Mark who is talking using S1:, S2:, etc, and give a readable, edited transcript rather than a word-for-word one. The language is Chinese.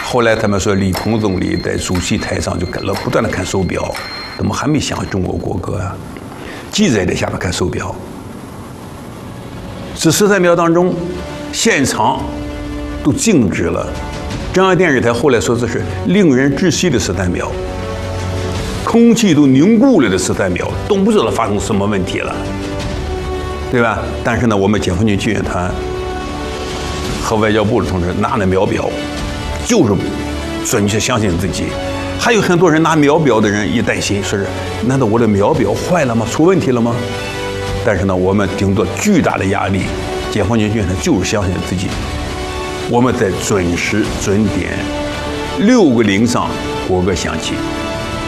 S1: 后来他们说李鹏总理在主席台上就不断的看手表，怎么还没响中国国歌啊？记者也在下面看手表。这13秒当中，现场都静止了。中央电视台后来说这是令人窒息的13秒，空气都凝固了的13秒，都不知道发生什么问题了，对吧？但是呢，我们解放军救援团和外交部的同志拿了秒表，就是准确相信自己。还有很多人拿秒表的人一担心，说是难道我的秒表坏了吗？出问题了吗？但是呢，我们顶着巨大的压力，解放军救援团就是相信自己。我们在准时准点6个0上国歌响起。